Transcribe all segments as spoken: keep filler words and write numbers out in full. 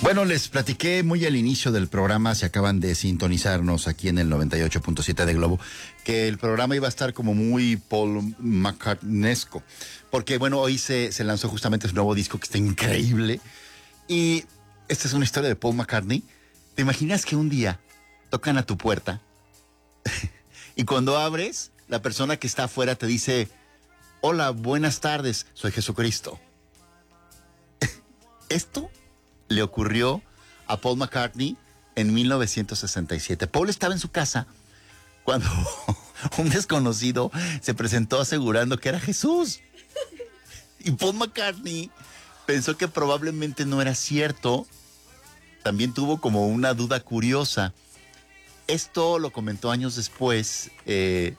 Bueno, les platiqué muy al inicio del programa, se acaban de sintonizarnos aquí en el noventa y ocho punto siete de Globo, que el programa iba a estar como muy Paul McCartneyesco, porque bueno, hoy se, se lanzó justamente su nuevo disco que está increíble, y esta es una historia de Paul McCartney. ¿Te imaginas que un día tocan a tu puerta y cuando abres, la persona que está afuera te dice: hola, buenas tardes, soy Jesucristo? Esto le ocurrió a Paul McCartney en mil novecientos sesenta y siete. Paul estaba en su casa cuando un desconocido se presentó asegurando que era Jesús. Y Paul McCartney pensó que probablemente no era cierto. También tuvo como una duda curiosa. Esto lo comentó años después. Eh,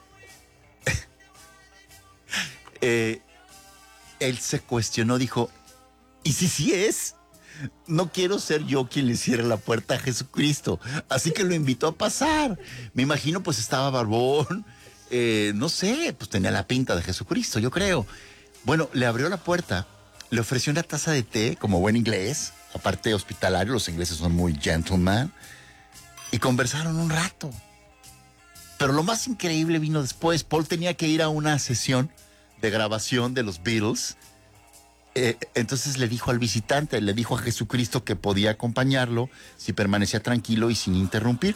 eh, él se cuestionó, dijo: ¿y si sí es? No quiero ser yo quien le cierre la puerta a Jesucristo. Así que lo invitó a pasar. Me imagino pues estaba barbón, eh, no sé, pues tenía la pinta de Jesucristo, yo creo. Bueno, le abrió la puerta, le ofreció una taza de té, como buen inglés, aparte hospitalario, los ingleses son muy gentleman, y conversaron un rato. Pero lo más increíble vino después. Paul tenía que ir a una sesión de grabación de los Beatles. Eh, entonces le dijo al visitante, le dijo a Jesucristo que podía acompañarlo si permanecía tranquilo y sin interrumpir.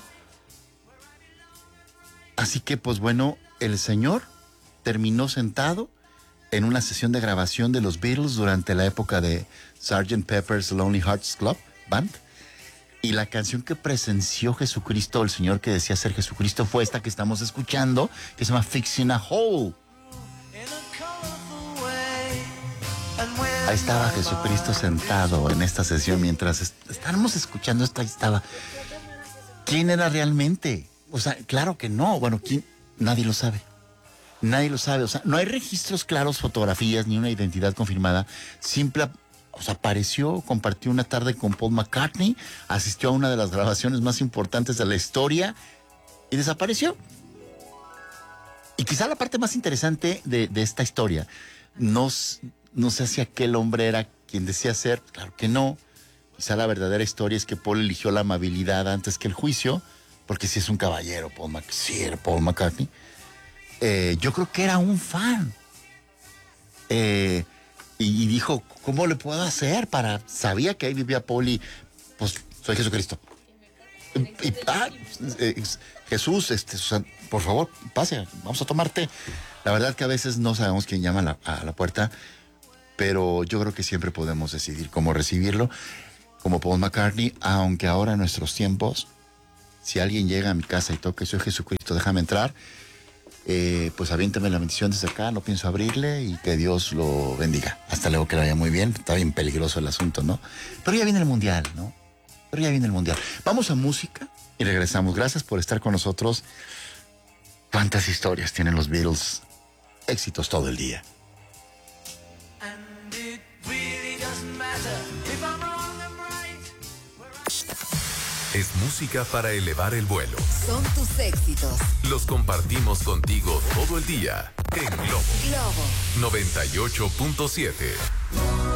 Así que, pues bueno, el señor terminó sentado en una sesión de grabación de los Beatles durante la época de sergeant Pepper's Lonely Hearts Club Band. Y la canción que presenció Jesucristo, el señor que decía ser Jesucristo, fue esta que estamos escuchando, que se llama Fixing a Hole. Ahí estaba Jesucristo sentado en esta sesión mientras est- estábamos escuchando esto. Ahí estaba. ¿Quién era realmente? O sea, claro que no. Bueno, ¿quién? Nadie lo sabe. Nadie lo sabe. O sea, no hay registros claros, fotografías, ni una identidad confirmada. Simple, o sea, apareció, compartió una tarde con Paul McCartney, asistió a una de las grabaciones más importantes de la historia y desapareció. Y quizá la parte más interesante de, de esta historia, no, no sé si aquel hombre era quien decía ser, claro que no. Quizá la verdadera historia es que Paul eligió la amabilidad antes que el juicio, porque si es un caballero, Paul, Mac- sí, era Paul McCartney. Eh, yo creo que era un fan. Eh, y, y dijo, ¿cómo le puedo hacer para...? Sabía que ahí vivía Paul y, pues, soy Jesucristo. Y, y, ah, eh, Jesús, este, Susan, por favor, pase, vamos a tomarte. La verdad que a veces no sabemos quién llama a la, a la puerta, pero yo creo que siempre podemos decidir cómo recibirlo, como Paul McCartney, aunque ahora en nuestros tiempos, si alguien llega a mi casa y toca, soy Jesucristo, déjame entrar, eh, pues aviéntame la bendición desde acá, no pienso abrirle y que Dios lo bendiga. Hasta luego, que le vaya muy bien, está bien peligroso el asunto, ¿no? Pero ya viene el Mundial, ¿no? Pero ya viene el Mundial. Vamos a música y regresamos. Gracias por estar con nosotros. ¿Cuántas historias tienen los Beatles? Éxitos todo el día. Es música para elevar el vuelo. Son tus éxitos. Los compartimos contigo todo el día en Globo Globo noventa y ocho punto siete.